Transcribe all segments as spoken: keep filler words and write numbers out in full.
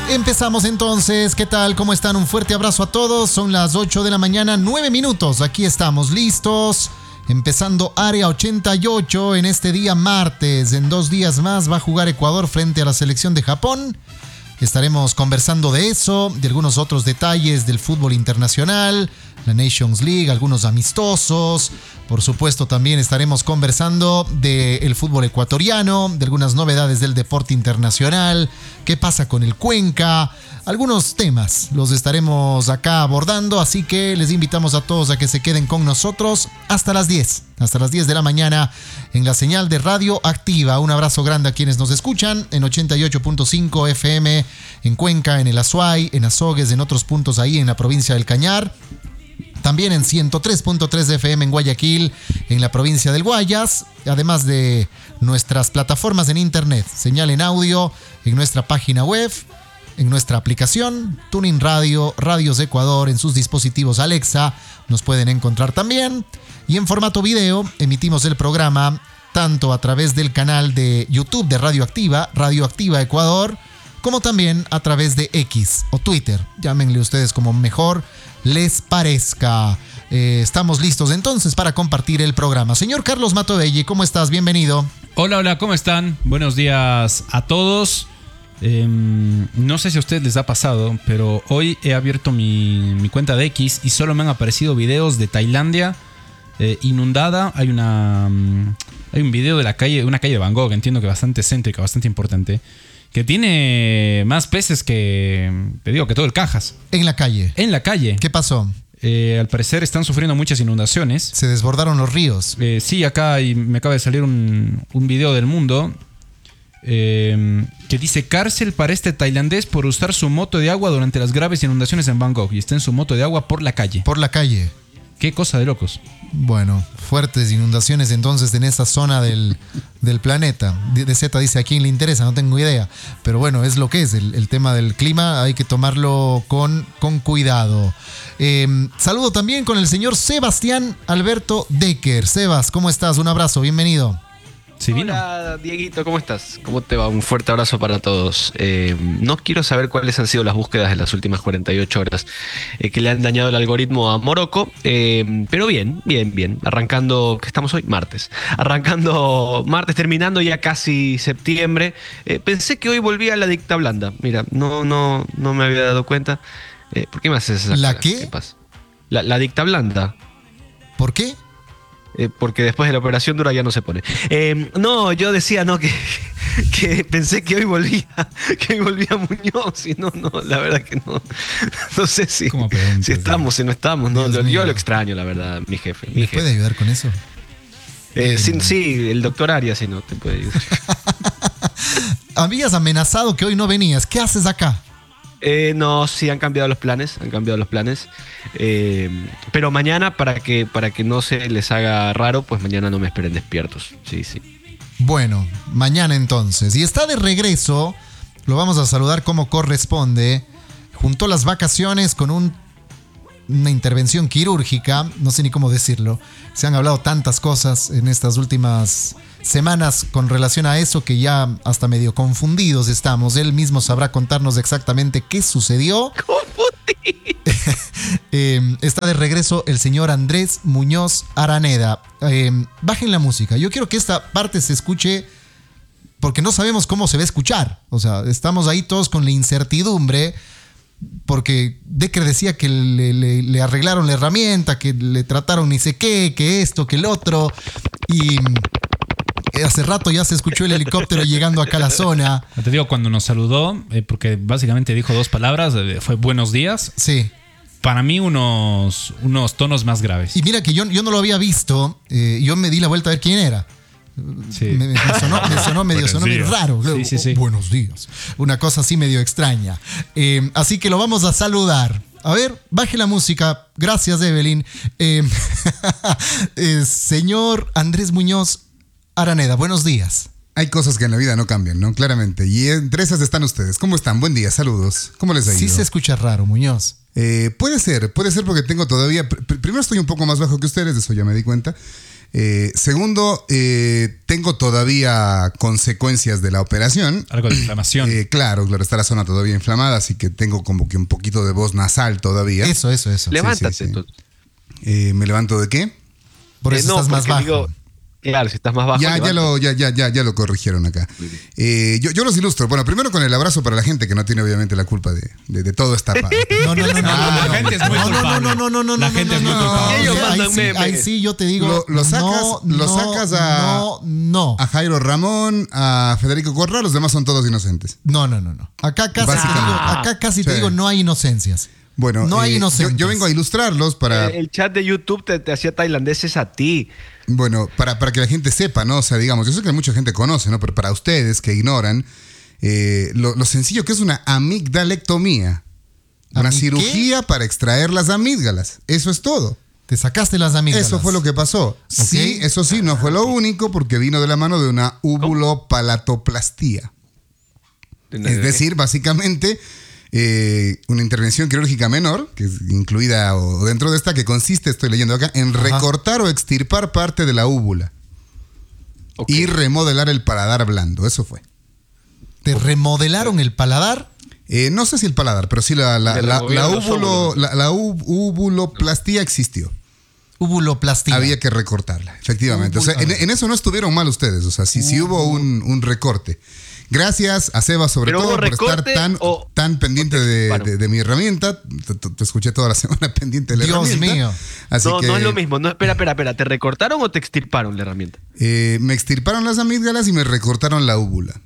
Empezamos entonces, ¿qué tal? ¿Cómo están? Un fuerte abrazo a todos, son las ocho de la mañana, nueve minutos, aquí estamos listos, empezando Área ochenta y ocho en este día martes. En dos días más va a jugar Ecuador frente a la selección de Japón. Estaremos conversando de eso, de algunos otros detalles del fútbol internacional, la Nations League, algunos amistosos. Por supuesto, también estaremos conversando del fútbol ecuatoriano, de algunas novedades del deporte internacional, qué pasa con el Cuenca, algunos temas los estaremos acá abordando, así que les invitamos a todos a que se queden con nosotros hasta las diez, hasta las diez de la mañana en la señal de Radio Activa. Un abrazo grande a quienes nos escuchan en ochenta y ocho punto cinco F M en Cuenca, en el Azuay, en Azogues, en otros puntos ahí en la provincia del Cañar. También en ciento tres punto tres F M en Guayaquil, en la provincia del Guayas, además de nuestras plataformas en internet, señal en audio, en nuestra página web, en nuestra aplicación, TuneIn Radio, Radios Ecuador, en sus dispositivos Alexa, nos pueden encontrar también. Y en formato video, emitimos el programa tanto a través del canal de YouTube de Radio Activa, Radio Activa Ecuador, como también a través de X o Twitter, llámenle ustedes como mejor les parezca. Eh, estamos listos entonces para compartir el programa. Señor Carlos Matovelli, ¿cómo estás? Bienvenido. Hola, hola, ¿cómo están? Buenos días a todos. Eh, no sé si a ustedes les ha pasado, pero hoy he abierto mi, mi cuenta de X y solo me han aparecido videos de Tailandia eh, inundada. Hay una hay un video de la calle, una calle de Bangkok, entiendo que bastante céntrica, bastante importante, que tiene más peces que, te digo, que todo el Cajas. En la calle. En la calle. ¿Qué pasó? Eh, al parecer están sufriendo muchas inundaciones. Se desbordaron los ríos. Eh, sí, acá hay, me acaba de salir un, un video del Mundo eh, que dice: cárcel para este tailandés por usar su moto de agua durante las graves inundaciones en Bangkok. Y está en su moto de agua por la calle. Por la calle. Qué cosa de locos. Bueno, fuertes inundaciones entonces en esa zona del, del planeta. De Z dice: ¿a quién le interesa? No tengo idea. Pero bueno, es lo que es. El, el tema del clima hay que tomarlo con, con cuidado. Eh, saludo también con el señor Sebastián Alberto Decker. Sebas, ¿cómo estás? Un abrazo, bienvenido. ¿Sí vino? Hola, Dieguito, ¿cómo estás? ¿Cómo te va? Un fuerte abrazo para todos. Eh, no quiero saber cuáles han sido las búsquedas de las últimas cuarenta y ocho horas eh, que le han dañado el algoritmo a Morocco, eh, pero bien, bien, bien. Arrancando, ¿qué estamos hoy? Martes. Arrancando martes, terminando ya casi septiembre. Eh, pensé que hoy volvía a la dicta blanda. Mira, no, no, no me había dado cuenta. Eh, ¿Por qué me haces esa ¿La cara? qué? ¿Qué pasa? La, la dicta blanda. ¿Por qué? Eh, porque después de la operación dura ya no se pone. Eh, no, yo decía, no, que, que pensé que hoy volvía, que hoy volvía Muñoz, y no, no, la verdad que no. No sé si, si estamos, si no estamos, no. Lo, yo lo extraño, la verdad, mi jefe. Mi ¿Me jefe. puede ayudar con eso? Eh, sí, sí, el doctor Arias, si no te puede ayudar. Habías amenazado que hoy no venías. ¿Qué haces acá? Eh, no, sí han cambiado los planes, han cambiado los planes. Eh, pero mañana, para que, para que no se les haga raro, pues mañana no me esperen despiertos. Sí, sí. Bueno, mañana entonces. Y está de regreso, lo vamos a saludar como corresponde. Juntó las vacaciones con un, una intervención quirúrgica, no sé ni cómo decirlo. Se han hablado tantas cosas en estas últimas semanas con relación a eso que ya hasta medio confundidos estamos. Él mismo sabrá contarnos exactamente qué sucedió. eh, está de regreso el señor Andrés Muñoz Araneda. Eh, bajen la música. Yo quiero que esta parte se escuche porque no sabemos cómo se va a escuchar. O sea, estamos ahí todos con la incertidumbre porque Decker decía que le, le, le arreglaron la herramienta, que le trataron ni sé qué, que esto, que el otro. Y hace rato ya se escuchó el helicóptero llegando acá a la zona. Te digo, cuando nos saludó, eh, porque básicamente dijo dos palabras, eh, fue buenos días. Sí. Para mí unos, unos tonos más graves. Y mira que yo, yo no lo había visto, eh, yo me di la vuelta a ver quién era. Sí. Me, me sonó, me sonó medio, sonó medio raro. Sí, sí, sí. Oh, buenos días. Una cosa así medio extraña. Eh, así que lo vamos a saludar. A ver, baje la música. Gracias, Evelyn. Eh, eh, señor Andrés Muñoz Araneda, buenos días. Hay cosas que en la vida no cambian, ¿no? Claramente. Y entre esas están ustedes. ¿Cómo están? Buen día, saludos. ¿Cómo les ha ido? Sí se escucha raro, Muñoz. Eh, puede ser, puede ser porque tengo todavía... Pr- primero estoy un poco más bajo que ustedes, de eso ya me di cuenta. Eh, segundo, eh, tengo todavía consecuencias de la operación. Algo de inflamación. Eh, claro, claro, está la zona todavía inflamada, así que tengo como que un poquito de voz nasal todavía. Eso, eso, eso. Levántate. sí, sí. entonces. Eh, ¿Me levanto de qué? Por Eh, eso no, estás más porque bajo. digo, claro, si estás más bajo. Ya, ya, levántate. lo, ya, ya, ya, ya lo corrigieron acá. Eh, yo, yo los ilustro. Bueno, primero con el abrazo para la gente que no tiene obviamente la culpa de, de, de todo esta parte. No, no, no, no, no, la no, gente es muy no, no, culpable. no, no, no, no, La no, gente no, es muy no, culpable. no, Ellos ahí mandan sí, memes. ahí sí yo te digo. Lo- lo sacas- no, lo no, sacas a- No, no. A Jairo Ramón, a Federico Corra, los demás son todos inocentes. No, no, no, no. Acá casi te Básicamente. digo, acá casi te Sí. digo, no hay inocencias. Bueno, No hay eh, yo, inocentes. yo vengo a ilustrarlos para, Eh, El chat de YouTube te, te hacía tailandeses a ti. bueno, para, para que la gente sepa, ¿no? O sea, digamos, yo sé que mucha gente conoce, ¿no? Pero para ustedes que ignoran, eh, lo, lo sencillo que es una amigdalectomía. Una ¿Ami qué? cirugía para extraer las amígdalas. Eso es todo. Te sacaste las amígdalas. Eso fue lo que pasó. Sí, eso sí, no fue lo único porque vino de la mano de una uvulopalatoplastía. Es decir, básicamente eh, una intervención quirúrgica menor, que es incluida o dentro de esta, que consiste, estoy leyendo acá, en Ajá. recortar o extirpar parte de la úvula Ok. y remodelar el paladar blando. Eso fue. Te remodelaron el paladar. Eh, no sé si el paladar, pero sí la, la, Le la, removieron la los úvulo- óvulos. la- la ú- uvuloplastía existió. Uvuloplastía. Había que recortarla, efectivamente. O sea, en, en eso no estuvieron mal ustedes. O sea, sí, sí hubo un, un recorte. Gracias a Seba, sobre ¿Pero todo, hubo por estar recorte tan, o- tan pendiente o te de, extirparon? de- de mi herramienta. Te, te- te escuché toda la semana pendiente de la Dios herramienta. mío. Así No, que no es lo mismo. No, espera, espera, espera. ¿Te recortaron o te extirparon la herramienta? eh, me extirparon las amígdalas y me recortaron la úvula.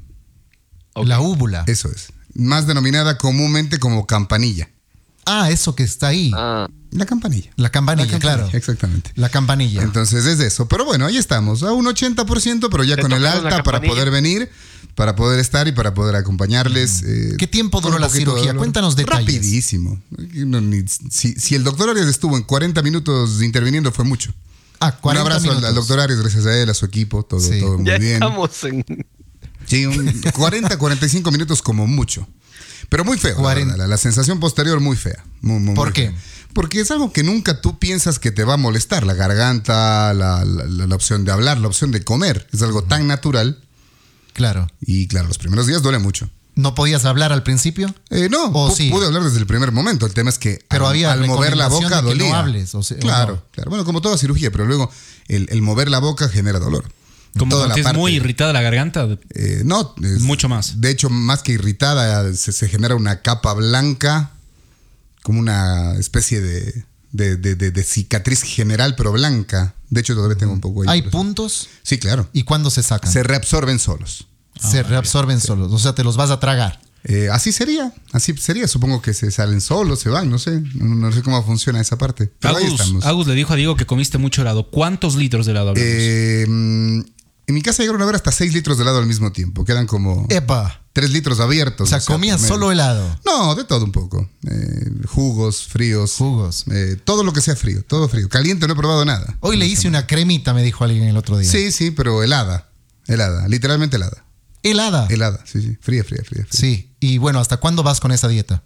Ok. La úvula. Eso es. Más denominada comúnmente como campanilla. Ah, eso que está ahí. Ah, La campanilla. La campanilla, La campanilla, claro. Exactamente. La campanilla. Entonces es eso. Pero bueno, ahí estamos. A un ochenta por ciento, pero ya ¿Te con el tocaron la alta para campanilla? poder venir, para poder estar y para poder acompañarles. eh, ¿Qué tiempo con duró un la poquito de cirugía? dolor. Cuéntanos detalles. Rapidísimo. No, ni- si, si el doctor Arias estuvo en cuarenta minutos interviniendo, fue mucho. Ah, Un cuarenta abrazo al, minutos. al doctor Arias, gracias a él, a su equipo, todo, Sí. todo muy ya bien. estamos en. Sí, un cuarenta, cuarenta y cinco minutos como mucho. Pero muy feo. la cuarenta. verdad, La, la sensación posterior muy fea. Muy, muy, ¿Por muy qué? fea. Porque es algo que nunca tú piensas que te va a molestar. La garganta, la, la- la- la opción de hablar, la opción de comer. Es algo tan natural. Claro. Y claro, los primeros días duele mucho. ¿No podías hablar al principio? Eh, no, ¿O pu- sí? pude hablar desde el primer momento. El tema es que Pero al, había al mover la recomendación boca de que no dolía. hables, o sea, o claro, no. claro. Bueno, como toda cirugía, pero luego el, el mover la boca genera dolor. Como Toda cuando la tienes parte- muy irritada la garganta. Eh, no, es- Mucho más. De hecho, más que irritada, se, se genera una capa blanca, como una especie de, de, de- de- de cicatriz general, pero blanca. De hecho, todavía tengo un poco ahí. ¿Hay por eso. puntos? Sí, claro. ¿Y cuándo se sacan? Se reabsorben solos. Se reabsorben solos. O sea, te los vas a tragar. Eh, así sería, así sería. Supongo que se salen solos, se van, no sé. No, no sé cómo funciona esa parte. Pero ahí Agus, estamos. Agus le dijo a Diego que comiste mucho helado. ¿Cuántos litros de helado hablamos? Eh, mm, en mi casa llegaron a ver hasta seis litros de helado al mismo tiempo. Quedan como Epa. tres litros abiertos. O sea, comías promedio. solo helado. No, de todo un poco. Eh, jugos, fríos. Jugos. eh, todo lo que sea frío, todo frío. Caliente no he probado nada. Hoy le hice una cremita, me dijo alguien el otro día. Sí, sí, pero helada. Helada, literalmente helada. Helada. Helada, sí, sí. Fría, fría, fría. fría. Sí. Y bueno, ¿hasta cuándo vas con esa dieta?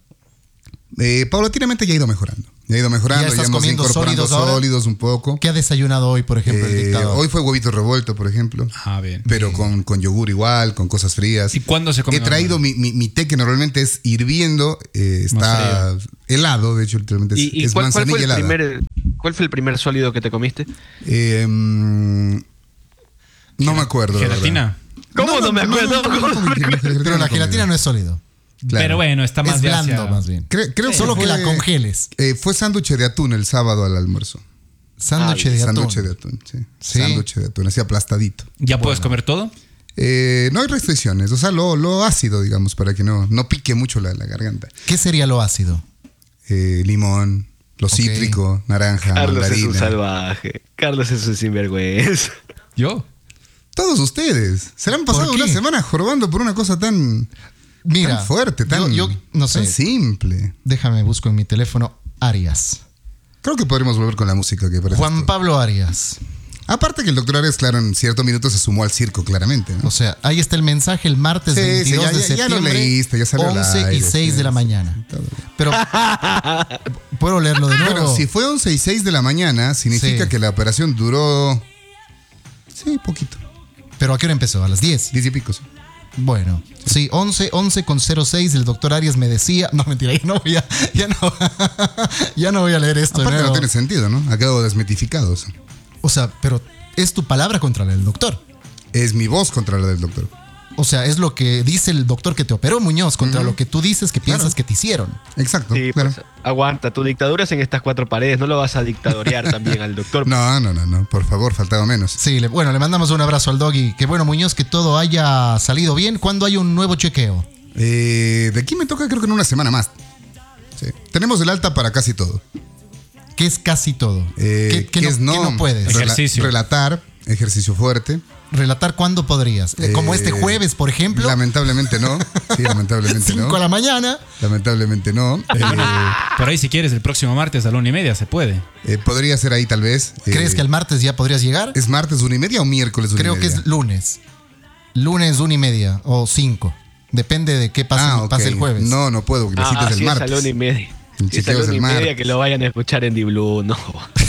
Eh, paulatinamente ya ha ido mejorando. Ya ha ido mejorando, ¿Ya ya, estás hemos comiendo incorporando sólidos sólidos, ahora? un poco. ¿Qué ha desayunado hoy, por ejemplo, el Eh, dictador? hoy fue huevito revuelto, por ejemplo. Ah, bien. Pero con, con yogur igual, con cosas frías. ¿Y cuándo se come He traído mi, mi, mi té que normalmente es hirviendo, eh, está Más helado, de hecho, literalmente es, ¿Y, y es cuál, cuál fue manzanilla el helada. primer, cuál fue el primer sólido que te comiste? Eh, mm, no me acuerdo. la ¿Gelatina? verdad. ¿Cómo no me acuerdo? Pero la gelatina no es sólido. Claro. Pero bueno, está más Es de blando, hacia- más bien. Cre- creo Solo que fue- la congeles. eh, fue sándwich de atún el sábado al almuerzo. Sándwich Ah, de atún. Sándwich de atún, sí. Sí. Sándwich de atún, así aplastadito. ¿Ya puedes comer todo? Eh, no hay restricciones, o sea, lo, lo ácido, digamos, para que no, no pique mucho la, la garganta. ¿Qué sería lo ácido? Eh, limón, lo Ok. cítrico, naranja, Carlos es un mandarina. salvaje. Carlos es un sinvergüenza. ¿Yo? Todos ustedes. Se le han pasado ¿Por qué? una semana jorobando por una cosa tan, Mira, tan fuerte, tan, yo, yo no sé. tan simple. Déjame, busco en mi teléfono Arias. Creo que podremos volver con la música que parece. Juan Pablo Arias. Aparte que el doctor Arias, claro, en cierto minuto se sumó al circo, claramente, ¿no? O sea, ahí está el mensaje el martes Sí, sí, veintidós ya- de ya- ya lo septiembre. leíste, ya salió al once y aire, seis sí, de la sí. mañana. Todo bien. Pero, ¿puedo leerlo de nuevo? Bueno, si fue once y seis de la mañana, significa Sí. que la operación duró Sí, poquito. ¿Pero a qué hora empezó? ¿A las diez? Diez y pico. Sí. Bueno, sí, once, once con cero seis, el doctor Arias me decía... No, mentira, ya no voy a, ya no, ya no voy a leer esto. Aparte de no nuevo. tiene sentido, ¿no? Ha quedado desmitificado eso. O sea, pero es tu palabra contra la del doctor. Es mi voz contra la del doctor. O sea, es lo que dice el doctor que te operó, Muñoz, contra Ujú. lo que tú dices que piensas Claro. que te hicieron. Exacto. Sí, claro. pues, aguanta, tu dictadura es en estas cuatro paredes, no lo vas a dictadorear también al doctor. No, no, no, no. Por favor, faltaba menos. Sí, le- bueno, le mandamos un abrazo al doggy. Que bueno, Muñoz, que todo haya salido bien. ¿Cuándo hay un nuevo chequeo? Eh, de aquí me toca creo que en una semana más. Sí. Tenemos el alta para casi todo. ¿Qué es casi todo? Eh, ¿Qué, qué ¿qué no, es no? qué no puedes? Rela- Ejercicio. Relatar, ejercicio fuerte. ¿Relatar cuándo podrías? Eh, Como Eh, este jueves, por ejemplo. Lamentablemente no. Sí, lamentablemente cinco no. de la mañana. Lamentablemente no. Eh, Por ahí, si quieres, el próximo martes a la una y media se puede. eh, podría ser ahí tal vez. ¿Crees Eh, que al martes ya podrías llegar? ¿Es martes una y media o miércoles una Creo y que media? es lunes. Lunes, una y media o cinco. Depende de qué pase, Ah, ok. pase el jueves. No, no puedo, porque Ah, necesitas el si es a martes. la una y media. El Si es a chequeo la es una y el media, martes. que lo vayan a escuchar en D-Blue, no.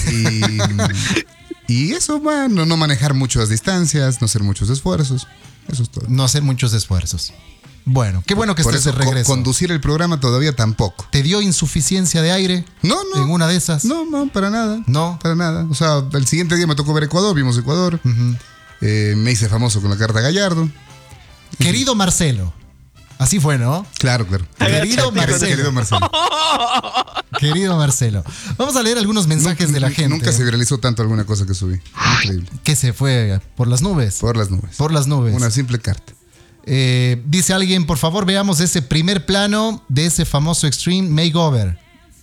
Y, y eso, bueno, no manejar muchas distancias, no hacer muchos esfuerzos. Eso es todo. No hacer muchos esfuerzos. Bueno, qué bueno que Por estés eso de co- regreso. conducir el programa todavía tampoco. ¿Te dio insuficiencia de aire No, no. en una de esas? No, no, para nada. No. Para nada. O sea, el siguiente día me tocó ver Ecuador, vimos Ecuador. Ujú. Eh, me hice famoso con la carta Gallardo. Querido Marcelo. Así fue, ¿no? Claro, claro. Querido Marcelo. Querido Marcelo. Querido Marcelo. Vamos a leer algunos mensajes de la gente. Nunca se viralizó tanto alguna cosa que subí. Increíble. ¿Qué se fue? ¿Por las nubes? Por las nubes. Por las nubes. Una simple carta. Eh, dice alguien, por favor, veamos ese primer plano de ese famoso Extreme Makeover.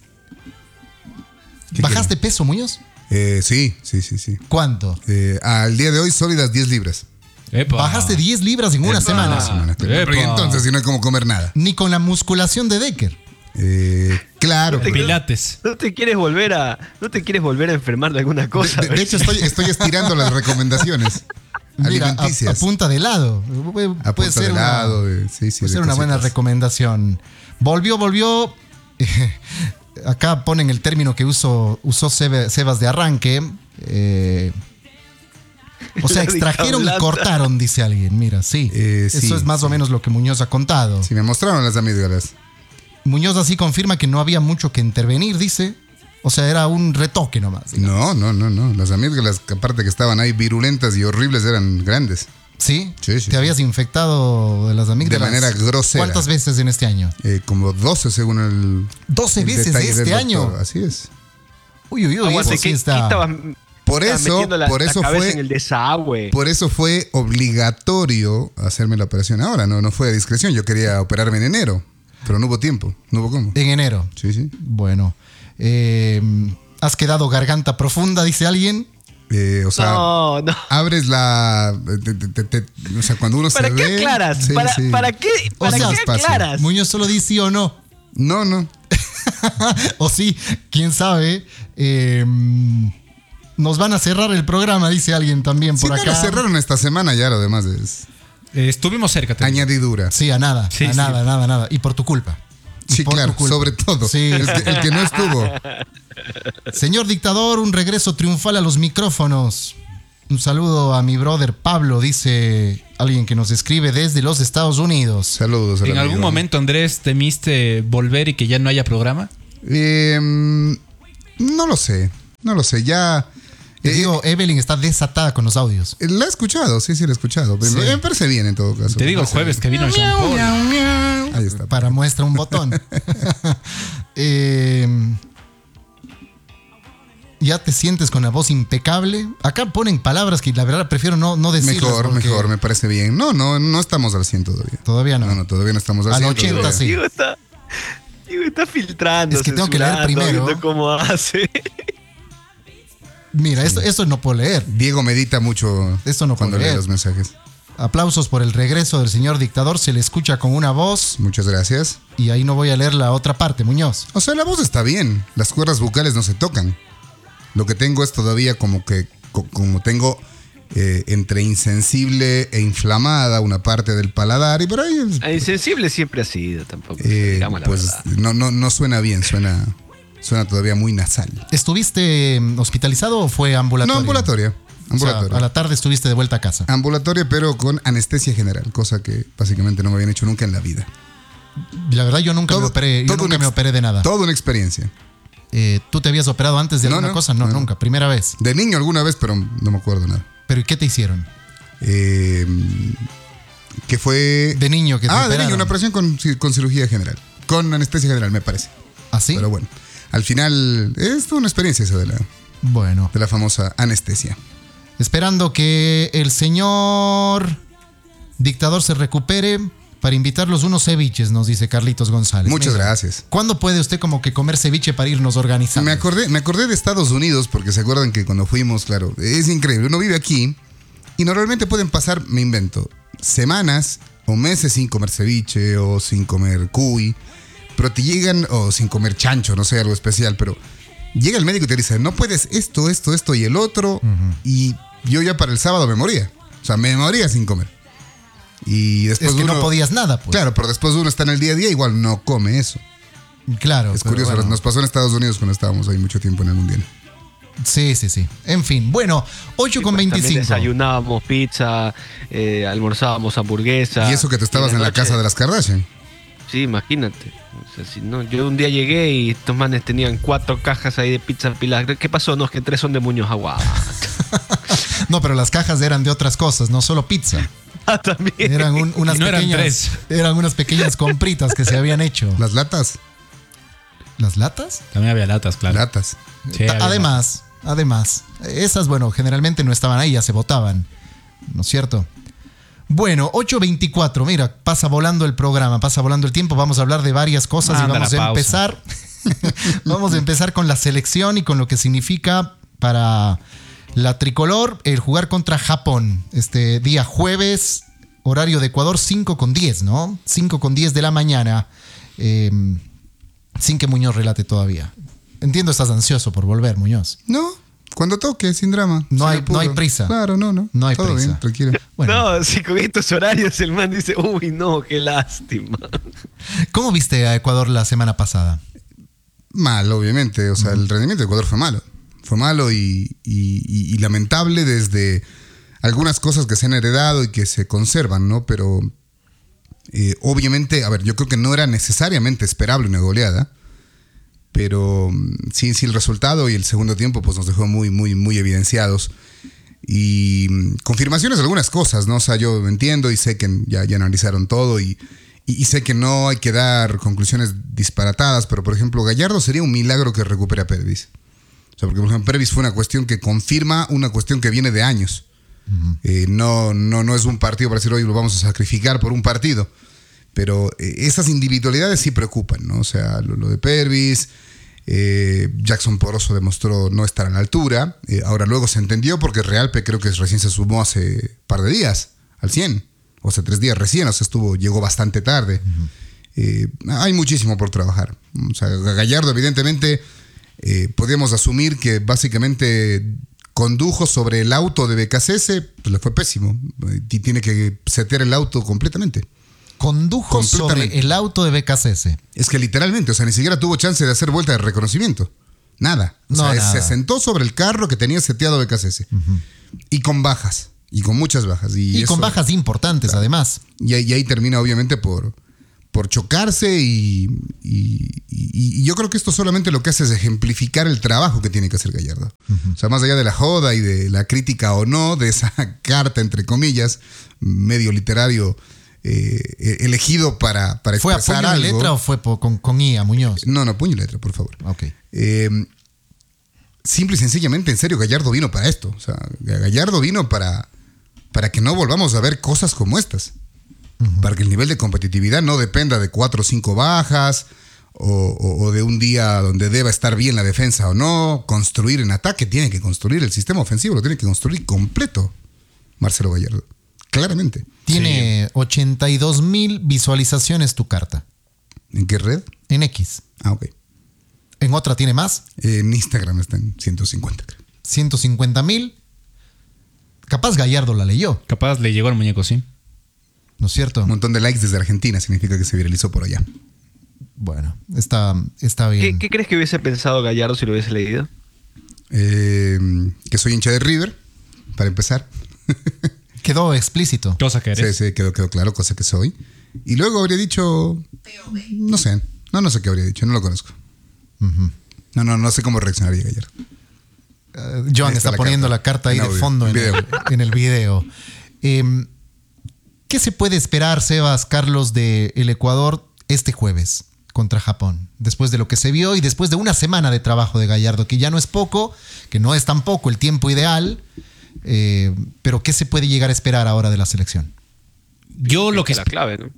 ¿Qué ¿Bajaste peso, Muñoz? Eh, sí, sí, sí, sí. ¿Cuánto? Eh, al día de hoy, sólidas diez libras. Epa. Bajaste diez libras en una Epa. semana. Una semana. Epa. Pero y entonces, si no hay como comer nada. Ni con la musculación de Decker. Eh, claro. Te- Pilates. No te quieres volver a, no te quieres volver a enfermar de alguna cosa. De, de hecho, estoy, estoy estirando las recomendaciones Mira, a, alimenticias. a punta de helado. Puede, A puede punta ser de una, helado, de- sí, sí, puede de ser una buena cositas. recomendación. Volvió, volvió. Acá ponen el término que uso, usó Sebe- Sebas de arranque. Eh, o sea, La extrajeron y dictablata. cortaron, dice alguien. Mira, sí. Eh, sí, Eso es más o sí. menos lo que Muñoz ha contado. Sí, me mostraron las amígdalas. Muñoz así confirma que no había mucho que intervenir, dice. O sea, era un retoque nomás. digamos. No, no, no, no. Las amígdalas, que aparte que estaban ahí virulentas y horribles, eran grandes. ¿Sí? Sí, sí, ¿Te sí. habías infectado de las amígdalas? manera grosera. ¿Cuántas veces en este año? Eh, como doce según el. doce el veces detalle este del año. doctor. Así es. Uy, uy, uy. Aguante, eso sí ¿qué- está. qué estabas- Por estabas eso, metiendo la, por la eso cabeza fue. en el desagüe? Por eso fue obligatorio hacerme la operación ahora, no, no fue a discreción. Yo quería operarme en enero, pero no hubo tiempo, no hubo cómo. En enero. Sí, sí. Bueno. Eh, ¿Has quedado garganta profunda, dice alguien? Eh, o sea, No, no. abres la. te- te- te- te- o sea, cuando uno ¿Para se qué ve. aclaras? sí, ¿Para, sí. ¿Para qué, O para sea, qué despacio. aclaras? Muñoz solo dice sí o no. No, no. O sí, quién sabe. Eh, nos van a cerrar el programa, dice alguien también Sí, por no, acá. lo cerraron esta semana ya, lo demás es Eh, estuvimos cerca. te digo. añadidura. Sí, a nada, Sí, a sí. nada, nada, nada. Y por tu culpa. Y Sí, por claro, tu culpa. sobre todo. Sí. El, que, el que no estuvo. Señor dictador, un regreso triunfal a los micrófonos. Un saludo a mi brother Pablo, dice alguien que nos escribe desde los Estados Unidos. Saludos. al ¿En algún amigo. momento, Andrés, temiste volver y que ya no haya programa? Eh, no lo sé. No lo sé. Ya. Te eh, digo, Evelyn está desatada con los audios. La he escuchado, sí, sí, la he escuchado. Sí. Me parece bien en todo caso. Te digo el Me parece jueves que bien. vino Jean Paul. Ahí está. Para muestra un botón. Eh, ya te sientes con la voz impecable. Acá ponen palabras que la verdad prefiero no, no decirlas. Mejor, porque mejor, me parece bien. No, no, no estamos al cien todavía. Todavía no. No, no, todavía no estamos al Al cien. ochenta, todavía. sí. Diego está, Diego está filtrando. Es que tengo que leer censurando, primero. viendo cómo hace. Mira, esto, esto no puedo leer. Diego medita mucho Esto no cuando puedo lee leer. los mensajes. Aplausos por el regreso del señor dictador. Se le escucha con una voz. Muchas gracias. Y ahí no voy a leer la otra parte, Muñoz. O sea, la voz está bien. Las cuerdas vocales no se tocan. Lo que tengo es todavía como que, co- como tengo eh, entre insensible e inflamada una parte del paladar. Y por ahí, Ah, Insensible siempre ha sido, tampoco. eh, digamos la pues verdad. no, no, no suena bien, suena, suena todavía muy nasal. ¿Estuviste mm, hospitalizado o fue ambulatorio? No, ambulatoria. Ambulatoria. O sea, a la tarde estuviste de vuelta a casa. Ambulatoria, pero con anestesia general, cosa que básicamente no me habían hecho nunca en la vida. La verdad, yo nunca, Todo- me, operé, yo todo nunca un me ex- operé de nada. Toda una experiencia. Eh, ¿Tú te habías operado antes de No, alguna no, cosa? No, no, no. nunca. Primera vez. De niño alguna vez, pero no me acuerdo nada. ¿Pero y qué te hicieron? Eh, que fue... De niño que te Ah, de operaron. niño, una operación con, con cirugía general. Con anestesia general, me parece. ¿Así? Pero bueno, al final es toda una experiencia esa de la, Bueno, de la famosa anestesia. esperando que el señor dictador se recupere para invitarlos unos ceviches, nos dice Carlitos González. Muchas Mira, gracias. ¿Cuándo puede usted como que comer ceviche para irnos organizando? Me acordé, me acordé de Estados Unidos porque se acuerdan que cuando fuimos, claro, es increíble. Uno vive aquí y normalmente pueden pasar, me invento, semanas o meses sin comer ceviche o sin comer cuy, pero te llegan, o sin comer chancho, no sé, algo especial, pero llega el médico y te dice, no puedes esto, esto, esto y el otro, y yo ya para el sábado me moría. O sea, me moría sin comer. Y después Es que uno, no podías nada, pues. Claro, pero después uno está en el día a día, igual no come eso. Claro. Es pero curioso, bueno. nos pasó en Estados Unidos cuando estábamos ahí mucho tiempo en el Mundial. Sí, sí, sí. En fin, bueno, ocho con También veinticinco. desayunábamos pizza, eh, almorzábamos hamburguesa. Y eso que tú estabas Y en la noche- casa de las Kardashian. Sí, imagínate. O sea, si no, yo un día llegué y estos manes tenían cuatro cajas ahí de pizza pilas. ¿Qué pasó? No, es que tres son de Muñoz Agua. No, pero las cajas eran de otras cosas, no solo pizza. Ah, también. Eran un- unas Y no eran pequeñas, tres. eran unas pequeñas compritas que se habían hecho. Las latas. ¿Las latas? También había latas, claro. Latas. Sí, había además, además, esas, bueno, generalmente no estaban ahí, ya se botaban, ¿no es cierto? Bueno, ocho veinticuatro, mira, pasa volando el programa, pasa volando el tiempo, vamos a hablar de varias cosas Manda y vamos la a pausa. empezar, vamos a empezar con la selección y con lo que significa para la tricolor el jugar contra Japón, este día jueves, horario de Ecuador, cinco con diez, ¿no? cinco con diez de la mañana, eh, sin que Muñoz relate todavía. Entiendo, estás ansioso por volver, Muñoz. No, cuando toque, sin drama. No sin hay- apuro. no hay prisa. Claro, no, no. No hay Todo prisa. bien, tranquilo. Bueno, No, si con estos horarios el man dice, uy, no, qué lástima. ¿cómo viste a Ecuador la semana pasada? Mal, obviamente. O sea, el rendimiento de Ecuador fue malo. Fue malo y, y- y- y lamentable desde algunas cosas que se han heredado y que se conservan, ¿no? Pero eh, obviamente, a ver, yo creo que no era necesariamente esperable una goleada. Pero mm, sí, sí, el resultado y el segundo tiempo pues nos dejó muy, muy, muy evidenciados. Y mm, confirmaciones de algunas cosas, ¿no? O sea, yo entiendo y sé que ya, ya analizaron todo y, y, y sé que no hay que dar conclusiones disparatadas, pero por ejemplo, Gallardo sería un milagro que recupere a Pervis. O sea, porque por ejemplo, Pervis fue una cuestión que confirma una cuestión que viene de años. Eh, no, no, no es un partido para decir, hoy lo vamos a sacrificar por un partido. Pero eh, esas individualidades sí preocupan, ¿no? O sea, lo, lo de Pervis, eh, Jackson Poroso demostró no estar a la altura. Eh, ahora luego se entendió porque Realpe creo que recién se sumó hace un par de días, al cien. O sea, tres días recién, o sea, estuvo, llegó bastante tarde. Uh-huh. Eh, hay muchísimo por trabajar. O sea, Gallardo evidentemente eh, podríamos asumir que básicamente condujo sobre el auto de B K C S, pues le fue pésimo. Y tiene que setear el auto completamente. Condujo sobre el auto de B K C S. Es que literalmente, o sea, ni siquiera tuvo chance de hacer vuelta de reconocimiento. Nada. O no, sea, nada. se sentó sobre el carro que tenía seteado B K C S. Uh-huh. Y con bajas. Y con muchas bajas. Y, y eso, con bajas importantes, claro. además. Y ahí, y ahí termina, obviamente, por, por chocarse. Y, y, y, y yo creo que esto solamente lo que hace es ejemplificar el trabajo que tiene que hacer Gallardo. Uh-huh. O sea, más allá de la joda y de la crítica o no, de esa carta, entre comillas, medio literario. Eh, elegido para, para ¿Fue a expresar puño algo. y letra o fue po, con, con I A, Muñoz? No, no, puño y letra, por favor. Okay. Eh, simple y sencillamente, en serio, Gallardo vino para esto. O sea, Gallardo vino para, para que no volvamos a ver cosas como estas. Uh-huh. Para que el nivel de competitividad no dependa de cuatro o cinco bajas o, o, o de un día donde deba estar bien la defensa o no. Construir en ataque, tiene que construir el sistema ofensivo, lo tiene que construir completo Marcelo Gallardo. Claramente. Tiene sí. ochenta y dos mil visualizaciones tu carta. ¿En qué red? En X. Ah, ok. ¿En otra tiene más? Eh, en Instagram está en ciento cincuenta, creo. ciento cincuenta mil. Capaz Gallardo la leyó. Capaz le llegó al muñeco, sí. ¿No es cierto? Un montón de likes desde Argentina significa que se viralizó por allá. Bueno, está, está bien. ¿Qué, ¿Qué crees que hubiese pensado Gallardo si lo hubiese leído? Eh, que soy hincha de River. para empezar. Quedó explícito. Cosa que eres. Sí, sí, quedó, quedó claro, cosa que soy. Y luego habría dicho, no sé, no, no sé qué habría dicho, no lo conozco. Uh-huh. No, no, no sé cómo reaccionaría Gallardo. Uh, John está, está la poniendo carta. la carta ahí En de audio, fondo en, en video. el, en el video. Eh, ¿Qué se puede esperar, Sebas, Carlos, del Ecuador este jueves contra Japón? Después de lo que se vio y después de una semana de trabajo de Gallardo, que ya no es poco, que no es tampoco el tiempo ideal, eh, pero ¿qué se puede llegar a esperar ahora de la selección? Yo lo que es la clave, ¿no?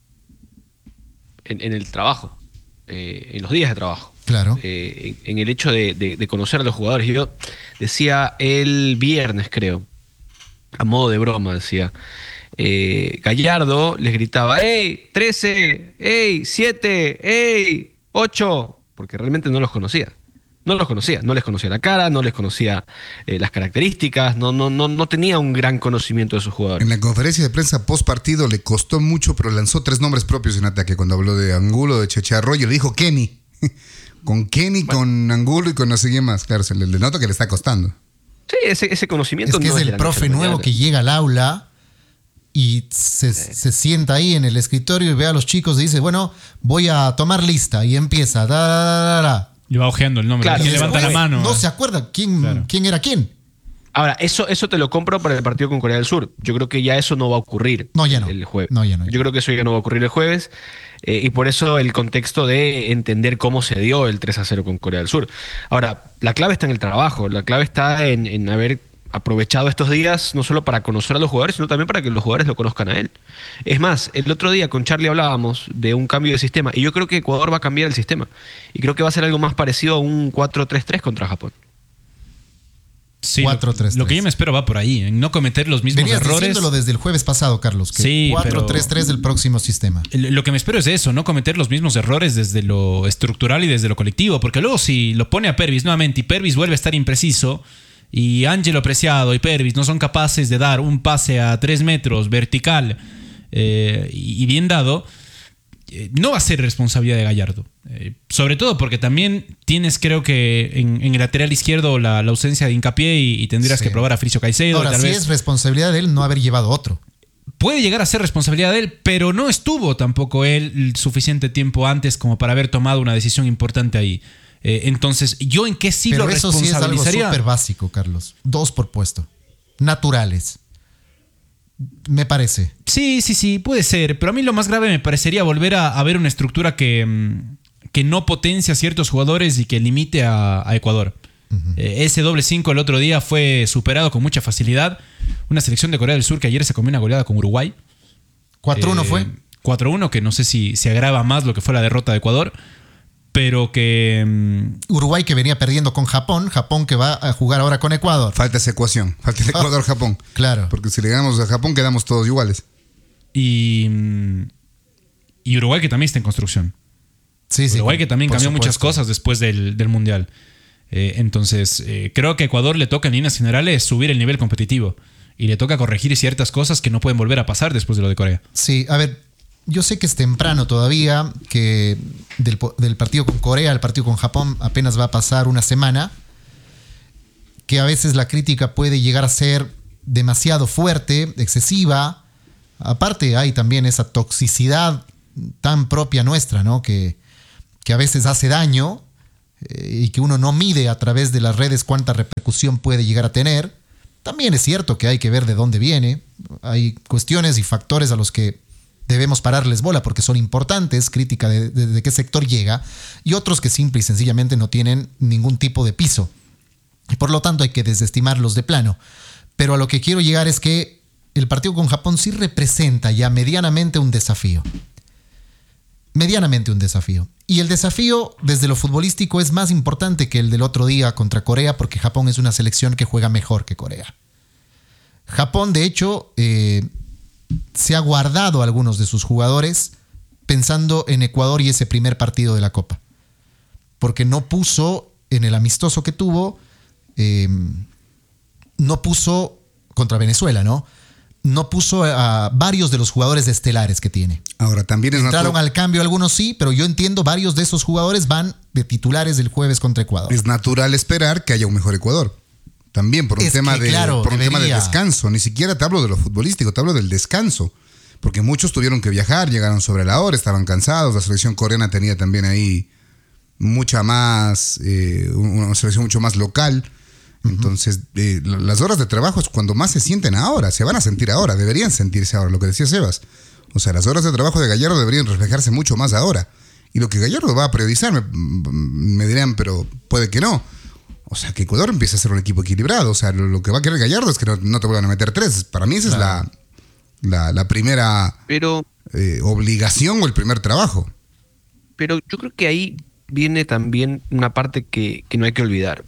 En, en el trabajo, eh, en los días de trabajo. Claro. Eh, en, en el hecho de, de, de conocer a los jugadores. Yo decía el viernes, creo, a modo de broma, decía, eh, Gallardo les gritaba, ¡Ey, trece! ¡Ey, siete! ¡Ey, ocho! Porque realmente no los conocía. No los conocía, no les conocía la cara, no les conocía eh, las características, no, no, no, no tenía un gran conocimiento de sus jugadores. En la conferencia de prensa post partido le costó mucho, pero lanzó tres nombres propios en ataque. Cuando habló de Angulo, de Checharroyo, le dijo Kenny. Con Kenny, bueno. Con Angulo y con no sé quién más. Claro, se le, le nota que le está costando. Sí, ese, ese conocimiento. Es que no es el profe nuevo que llega al aula y se, sí. se sienta ahí en el escritorio y ve a los chicos y dice, bueno, voy a tomar lista. Y empieza. Da, da, da, da. Y va ojeando el nombre. Claro, y levanta la mano. No se acuerda quién, claro. quién era quién. Ahora, eso, eso te lo compro para el partido con Corea del Sur. Yo creo que ya eso no va a ocurrir no, ya no. el jueves. No, ya no. Yo creo que eso ya no va a ocurrir el jueves. Eh, y por eso el contexto de entender cómo se dio el tres a cero con Corea del Sur. Ahora, la clave está en el trabajo. La clave está en, en haber aprovechado estos días no solo para conocer a los jugadores, sino también para que los jugadores lo conozcan a él. Es más, el otro día con Charlie hablábamos de un cambio de sistema y yo creo que Ecuador va a cambiar el sistema. Y creo que va a ser algo más parecido a un cuatro tres tres contra Japón. Sí, cuatro tres tres. Lo, lo que yo me espero va por ahí, en no cometer los mismos Venías errores. Diciéndolo desde el jueves pasado, Carlos, que sí, cuatro tres tres del próximo sistema. Lo que me espero es eso, no cometer los mismos errores desde lo estructural y desde lo colectivo, porque luego si lo pone a Pervis nuevamente y Pervis vuelve a estar impreciso y Ángelo Preciado y Pervis no son capaces de dar un pase a tres metros vertical eh, y bien dado, eh, no va a ser responsabilidad de Gallardo. Eh, sobre todo porque también tienes, creo que en, en el lateral izquierdo la, la ausencia de Hincapié y, y tendrías sí. que probar a Fricio Caicedo. Ahora, tal sí vez. Es responsabilidad de él no haber llevado otro. Puede llegar a ser responsabilidad de él, pero no estuvo tampoco él suficiente tiempo antes como para haber tomado una decisión importante ahí. Eh, entonces, ¿yo en qué sí pero lo responsabilizaría? Pero eso sí es algo súper básico, Carlos. Dos por puesto. Naturales. Me parece. Sí, sí, sí, puede ser. Pero a mí lo más grave me parecería volver a, a ver una estructura que, que no potencia a ciertos jugadores y que limite a, a Ecuador. Uh-huh. Eh, ese doble cinco el otro día fue superado con mucha facilidad. Una selección de Corea del Sur que ayer se comió una goleada con Uruguay. cuatro uno eh, fue. cuatro uno, que no sé si se agrava más lo que fue la derrota de Ecuador. Pero que... Um, Uruguay que venía perdiendo con Japón. Japón que va a jugar ahora con Ecuador. Falta esa ecuación. Falta el Ecuador-Japón. Oh, claro. Porque si le ganamos a Japón quedamos todos iguales. Y, y Uruguay que también está en construcción. Sí, sí. Uruguay que también cambió supuesto. muchas cosas después del, del Mundial. Eh, entonces, eh, creo que a Ecuador le toca en líneas generales subir el nivel competitivo. Y le toca corregir ciertas cosas que no pueden volver a pasar después de lo de Corea. Sí, a ver... Yo sé que es temprano todavía, que del, del partido con Corea al partido con Japón apenas va a pasar una semana, que a veces la crítica puede llegar a ser demasiado fuerte, excesiva. Aparte hay también esa toxicidad tan propia nuestra, ¿no? Que, que a veces hace daño eh, y que uno no mide a través de las redes cuánta repercusión puede llegar a tener. También es cierto que hay que ver de dónde viene. Hay cuestiones y factores a los que debemos pararles bola porque son importantes, crítica de, de, de qué sector llega, y otros que simple y sencillamente no tienen ningún tipo de piso. Y por lo tanto hay que desestimarlos de plano. Pero a lo que quiero llegar es que el partido con Japón sí representa ya medianamente un desafío. Medianamente un desafío. Y el desafío desde lo futbolístico es más importante que el del otro día contra Corea porque Japón es una selección que juega mejor que Corea. Japón, de hecho... Eh, se ha guardado a algunos de sus jugadores pensando en Ecuador y ese primer partido de la Copa. Porque no puso en el amistoso que tuvo, eh, no puso contra Venezuela, ¿no? No puso a varios de los jugadores estelares que tiene. Ahora, también es Entraron al cambio algunos sí, pero yo entiendo varios de esos jugadores van de titulares del jueves contra Ecuador. Es natural esperar que haya un mejor Ecuador. También por un, Es tema que, de, claro, por un tema de debería. descanso. Ni siquiera te hablo de lo futbolístico, te hablo del descanso. Porque muchos tuvieron que viajar, llegaron sobre la hora, estaban cansados. La selección coreana tenía también ahí mucha más, eh, una selección mucho más local. Entonces, eh, las horas de trabajo es cuando más se sienten ahora, se van a sentir ahora, deberían sentirse ahora, lo que decía Sebas. O sea, las horas de trabajo de Gallardo deberían reflejarse mucho más ahora. Y lo que Gallardo va a periodizar, me, me dirán, pero puede que no. O sea, que Ecuador empiece a ser un equipo equilibrado. O sea, lo, lo que va a querer Gallardo es que no, no te vuelvan a meter tres. Para mí esa claro. es la, la, la primera pero, eh, obligación o el primer trabajo. Pero yo creo que ahí viene también una parte que, que no hay que olvidar,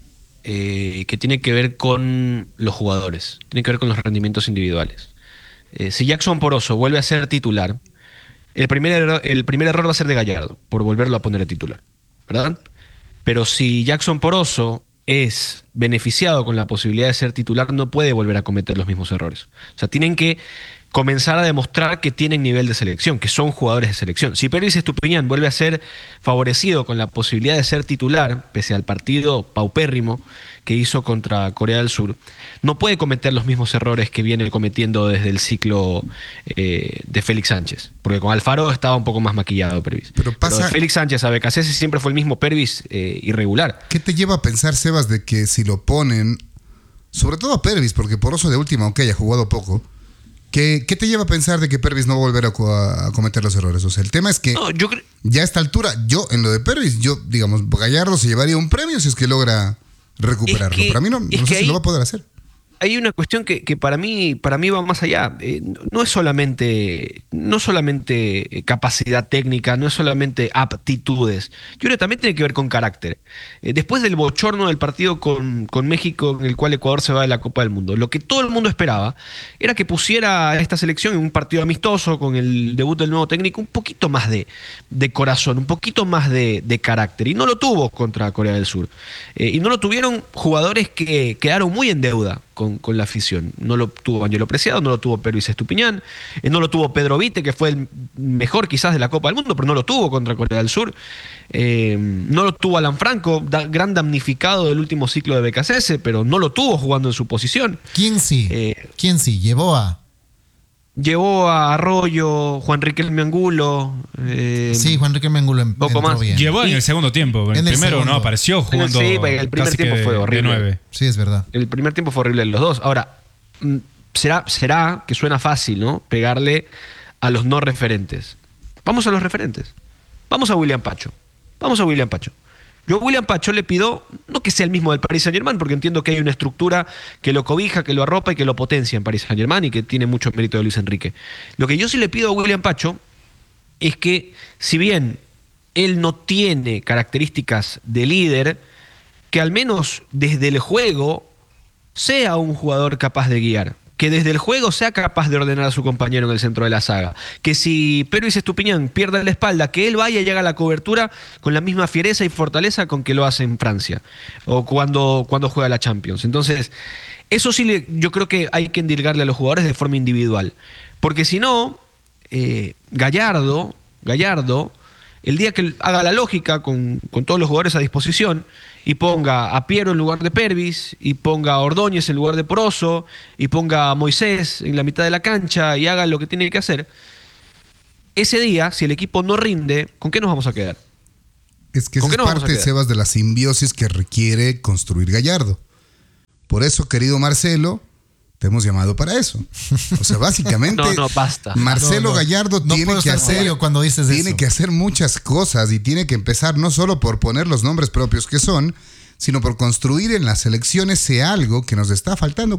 eh, que tiene que ver con los jugadores, tiene que ver con los rendimientos individuales. Eh, si Jackson Poroso vuelve a ser titular, el primer, error, el primer error va a ser de Gallardo, por volverlo a poner de titular, ¿verdad? Pero si Jackson Poroso es beneficiado con la posibilidad de ser titular, no puede volver a cometer los mismos errores. O sea, tienen que comenzar a demostrar que tienen nivel de selección, que son jugadores de selección. Si Pervis Estupiñán vuelve a ser favorecido con la posibilidad de ser titular, pese al partido paupérrimo que hizo contra Corea del Sur, no puede cometer los mismos errores que viene cometiendo desde el ciclo eh, de Félix Sánchez. Porque con Alfaro estaba un poco más maquillado Pervis. Pero, pasa, Pero de Félix Sánchez a Becasese siempre fue el mismo Pervis eh, irregular. ¿Qué te lleva a pensar, Sebas, de que si lo ponen, sobre todo a Pervis, porque Poroso de última, aunque haya jugado poco, ¿Qué, ¿Qué te lleva a pensar de que Pervis no va a volver a, a cometer los errores? O sea, el tema es que no, yo cre- ya a esta altura, yo en lo de Pervis, yo, digamos, Gallardo se llevaría un premio si es que logra recuperarlo. Es que, Pero a mí no, no sé si ahí, lo va a poder hacer. Hay una cuestión que, que para mí para mí va más allá. Eh, no es solamente no solamente capacidad técnica, no es solamente aptitudes. Yo creo que también tiene que ver con carácter. Eh, después del bochorno del partido con, con México, en el cual Ecuador se va de la Copa del Mundo, lo que todo el mundo esperaba era que pusiera a esta selección en un partido amistoso con el debut del nuevo técnico un poquito más de, de corazón, un poquito más de, de carácter. Y no lo tuvo contra Corea del Sur. Eh, y no lo tuvieron jugadores que quedaron muy en deuda Con, con la afición. No lo tuvo Ángelo Preciado, no lo tuvo Pervis Estupiñán, eh, no lo tuvo Pedro Vite, que fue el mejor quizás de la Copa del Mundo, pero no lo tuvo contra Corea del Sur. Eh, no lo tuvo Alan Franco, da, gran damnificado del último ciclo de Becasese, pero no lo tuvo jugando en su posición. ¿Quién sí? Eh, ¿Quién sí? Llevó a... Llevó a Arroyo, Juan Riquelme Angulo. Eh, sí, Juan Riquelme Angulo en, poco más. bien. Llevó en y, el segundo tiempo. En el primero segundo. no apareció jugando. Sí, el primer casi tiempo que fue horrible. De nueve. Sí, es verdad. El primer tiempo fue horrible de los dos. Ahora, será, será que suena fácil, ¿no? Pegarle a los no referentes. Vamos a los referentes. Vamos a William Pacho. Vamos a William Pacho. Yo a William Pacho le pido, no que sea el mismo del Paris Saint-Germain, porque entiendo que hay una estructura que lo cobija, que lo arropa y que lo potencia en Paris Saint-Germain y que tiene mucho mérito de Luis Enrique. Lo que yo sí le pido a William Pacho es que, si bien él no tiene características de líder, que al menos desde el juego sea un jugador capaz de guiar. Que desde el juego sea capaz de ordenar a su compañero en el centro de la saga. Que si Pervis Estupiñán pierde la espalda, que él vaya y haga la cobertura con la misma fiereza y fortaleza con que lo hace en Francia. O cuando, cuando juega la Champions. Entonces, eso sí le, yo creo que hay que endilgarle a los jugadores de forma individual. Porque si no, eh, Gallardo, Gallardo, el día que haga la lógica con, con todos los jugadores a disposición y ponga a Piero en lugar de Pervis, y ponga a Ordóñez en lugar de Poroso, y ponga a Moisés en la mitad de la cancha y haga lo que tiene que hacer, ese día, si el equipo no rinde, ¿con qué nos vamos a quedar? Es que esa es parte, Sebas, de la simbiosis que requiere construir Gallardo. Por eso, querido Marcelo, te hemos llamado para eso. O sea, básicamente, no, no, basta. Marcelo no, no, Gallardo no tiene que hacer cuando dices tiene eso. que hacer muchas cosas y tiene que empezar no solo por poner los nombres propios que son, sino por construir en las elecciones ese algo que nos está faltando